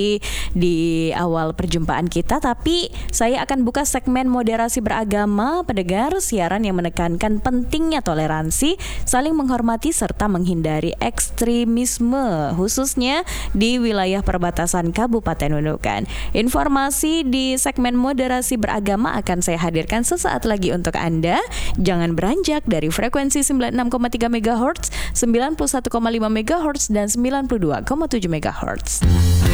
di awal perjumpaan kita, tapi saya akan buka segmen moderasi beragama. Pendengar, siaran yang menekankan pentingnya toleransi, saling menghormati serta menghindari ekstremisme, khususnya di wilayah perbatasan Kabupaten Nunukan. Informasi di segmen moderasi beragama akan saya hadirkan sesaat lagi untuk Anda. Jangan beranjak dari frekuensi 96,3 MHz, 91,5 MHz dan 92,7 MHz.